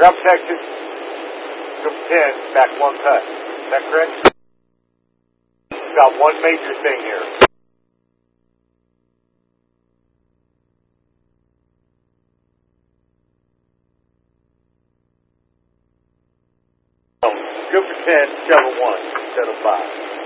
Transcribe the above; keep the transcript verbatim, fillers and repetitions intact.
Ground protection. Scoop ten, back one cut. Is that correct? We've got one major thing here. Scoop ten, Chevron one, settle five.